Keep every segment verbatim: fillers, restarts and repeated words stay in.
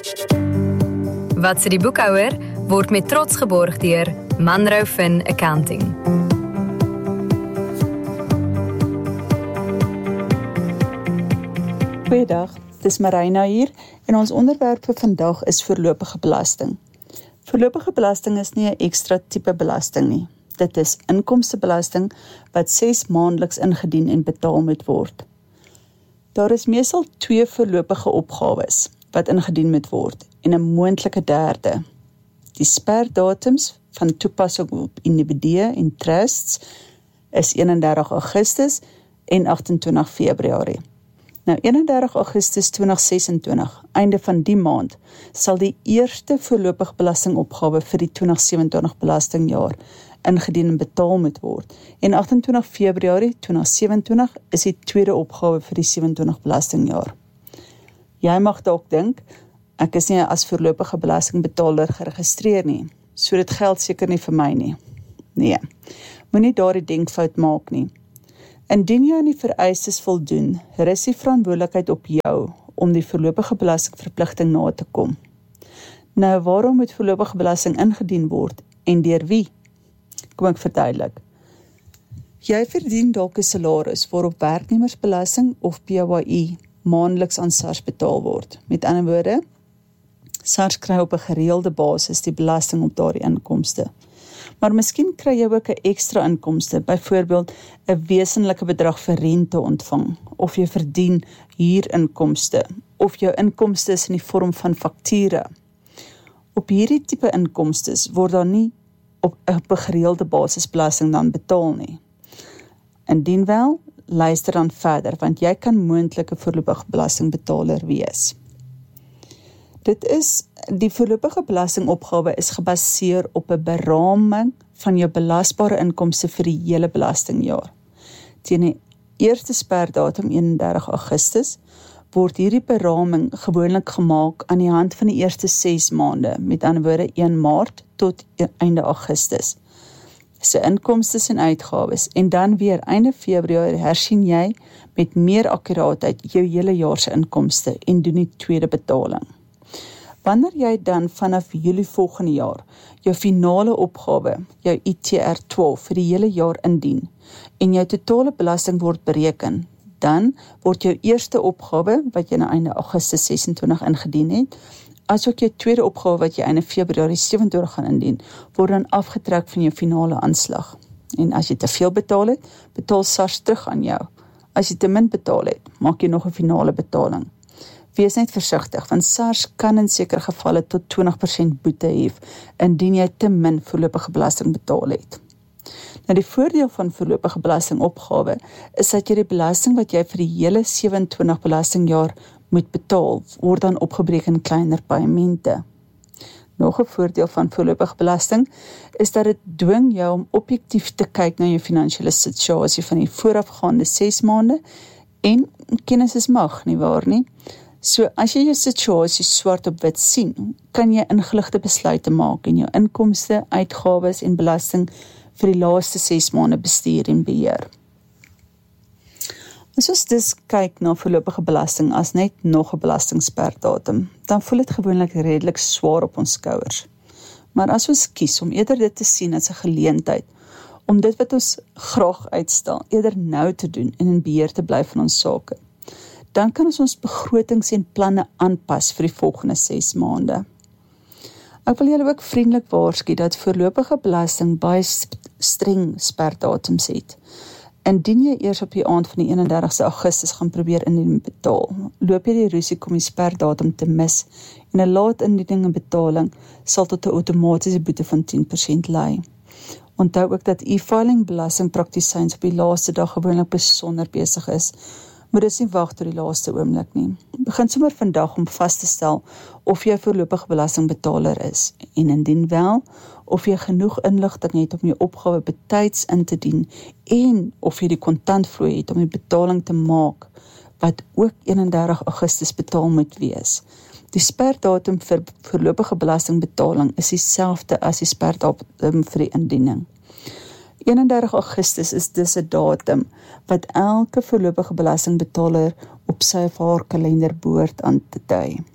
Wat sê die boekhouer word met trots geborg deur Manro Fin Accounting. Goeiedag, dis Marina hier en ons onderwerp vir vandag is voorlopige belasting. Voorlopige belasting is nie 'n ekstra tipe belasting nie. Dit is inkomstebelasting wat ses maandeliks ingedien en betaal moet word. Daar is meestal twee voorlopige opgawes wat ingedien moet word en 'n moontlike derde. Die sperdatums van toepassing op individue en trusts is eenendertig Augustus en agt-en-twintig Februarie. Nou eenendertig Augustus tweeduisend ses en twintig, einde van die maand, sal die eerste voorlopige belastingopgawe vir die tweeduisend ses en twintig belastingjaar ingedien en betaal moet word. En agt-en-twintig Februarie tweeduisend ses en twintig is die tweede opgawe vir die ses en twintig belastingjaar. Jy mag dalk dink, ek is nie as voorlopige belastingbetaler geregistreer nie, so dit geld seker nie vir my nie. Nee, moenie daardie denkfout maak nie. Indien jy aan die vereistes voldoen, rus die verantwoordelikheid op jou om die voorlopige belastingverpligting na te kom. Nou, waarom moet voorlopige belasting ingedien word en deur wie? Kom ek verduidelik. Jy verdien dalk 'n salaris waarop werknemersbelasting of P A Y maandeliks aan SARS betaal word. Met ander woorde, SARS kry op 'n gereelde basis die belasting op daardie inkomste. Maar miskien kry jy ook 'n ekstra inkomste, byvoorbeeld 'n wesenlike bedrag vir rente ontvang, of jy verdien huurinkomste, of jou inkomste is in die vorm van fakture. Op hierdie tipe inkomstes word daar nie op 'n gereelde basis belasting dan betaal nie. Indien wel, luister dan verder, want jy kan moontlik 'n voorlopige belastingbetaler wees. Dit is, die voorlopige belastingopgawe is gebaseer op 'n beraming van jou belasbare inkomste vir die hele belastingjaar. Teen die eerste sperdatum eenendertig Augustus word hierdie beraming gewoonlik gemaak aan die hand van die eerste ses maande, met ander woorde een Maart tot einde Augustus. Se inkomstes en uitgawes, en dan weer einde Februarie hersien jy met meer akkuraatheid jou hele jaar se inkomste en doen die tweede betaling. Wanneer jy dan vanaf Julie volgende jaar jou finale opgawe, jou I T R twaalf vir die hele jaar indien en jou totale belasting word bereken, dan word jou eerste opgawe wat jy na einde Augustus ses en twintig ingedien het, asook jou tweede opgawe wat jy einde Februarie ses en twintig gaan indien, word dan afgetrek van jou finale aanslag. En as jy te veel betaal het, betaal SARS terug aan jou. As jy te min betaal het, maak jy nog 'n finale betaling. Wees net versigtig, want SARS kan in sekere gevalle tot twintig persent boete hef, indien jy te min voorlopige belasting betaal het. Nou die voordeel van voorlopige belastingopgawe is dat jy die belasting wat jy vir die hele sewe en twintig belastingjaar moet betaal, word dan opgebreek in kleiner paemente. Nog 'n voordeel van voorlopige belasting is dat dit dwing jou om objektief te kyk na jou finansiële situasie van die voorafgaande ses maande en kennis is mag, nie waar nie? So as jy jou situasie swart op wit sien, kan jy ingeligte besluite maak en jou inkomste, uitgawes en belasting vir die laaste ses maande bestuur en beheer. As ons dus kyk na voorlopige belasting as net nog 'n belastingsperdatum, dan voel dit gewoonlik redelik swaar op ons skouers. Maar as ons kies om eerder dit te sien as 'n geleentheid, om dit wat ons graag uitstel, eerder nou te doen en in beheer te bly van ons sake, dan kan ons ons begrotings en planne aanpas vir die volgende ses maande. Ek wil julle ook vriendelik waarsku dat voorlopige belasting baie streng sperdatums het. Indien jy eers op die aand van die eenendertigste Augustus gaan probeer indien en betaal, loop jy die risiko om die sperdatum te mis en 'n laat indiening en betaling sal tot 'n outomatiese boete van tien persent lei. Onthou ook dat e-filing belastingpraktisyns op die laaste dag gewoonlik besonder besig is, moet dus nie wag tot die laaste oomblik nie. Begin sommer vandag om vas te stel of jy 'n voorlopige belastingbetaler is, en indien wel, of jy genoeg inligting het om jou opgawe betyds in te dien, en of jy die kontantvloei het om die betaling te maak, wat ook eenendertig Augustus betaal moet wees. Die sperdatum vir voorlopige belastingbetaling is dieselfde as die sperdatum vir die indiening. eenendertig Augustus is dus 'n datum wat elke voorlopige belastingbetaler op sy of haar kalender behoort aan te dui.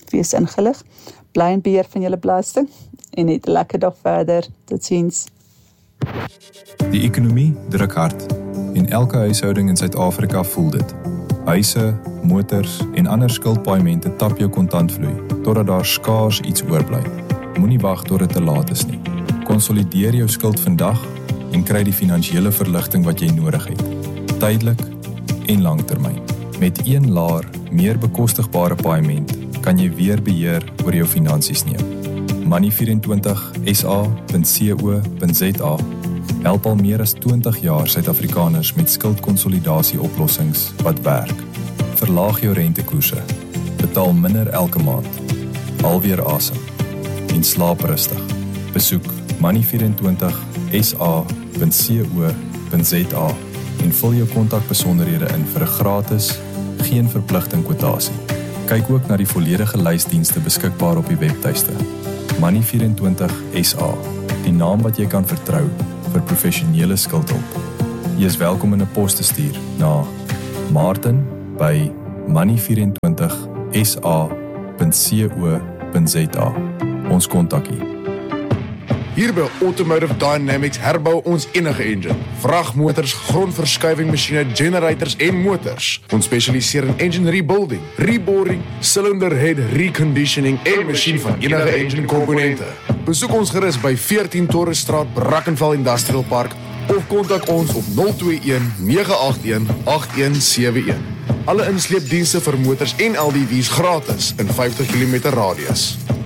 Wees ingelig, bly in beheer van julle belasting en het 'n lekker dag verder. Totsiens. Die ekonomie druk hard en elke huishouding in Suid-Afrika voel dit. Huise, motors en ander skuldpaaiemente tap jou kontantvloei, totdat daar skaars iets oorbly. Moenie wag tot dit te laat is nie. Konsolideer jou skuld vandag en kry die finansiële verligting wat jy nodig het. Tydelik en langtermyn. Met een laer, meer bekostigbare paaiement kan jy weer beheer oor jou finansies neem. Money vyf en twintig S A punt co punt Z A help al meer as twintig jaar Suid-Afrikaners met skuldkonsolidasie oplossings wat werk. Verlaag jou rentekoerse, betaal minder elke maand, haal weer asem en slaap rustig. Besoek money vyf en twintig S A punt co punt Z A en vul jou kontakbesonderhede in vir 'n gratis, geen verpligting kwotasie. Kyk ook na die volledige lysdienste beskikbaar op die webtuiste. Money vyf en twintig S A, die naam wat jy kan vertrou vir professionele skuldhulp. Jy is welkom in 'n pos te stuur na Martin by money vyf en twintig S A punt co punt Z A. Ons kontak u. Hier by Automotive Dynamics herbou ons enige engine, vragmotors, grondverskuiving masjiene, generators en motors. Ons spesialiseer in engine rebuilding, reboring, cylinder head reconditioning en masjien van enige engine komponente. Besoek ons gerus by veertien Torresstraat, Brackenfell Industrial Park of kontak ons op nul twee een nege agt een agt een sewe een. Alle insleepdienste vir motors en L D W's gratis in vyftig kilometer radius.